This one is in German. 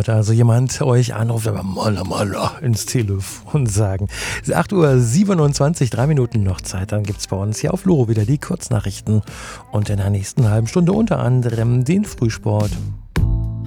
wird also jemand euch anrufen, aber Mala ins Telefon sagen. 8:27 Uhr, 3 Minuten noch Zeit. Dann gibt es bei uns hier auf Loro wieder die Kurznachrichten und in der nächsten halben Stunde unter anderem den Frühsport.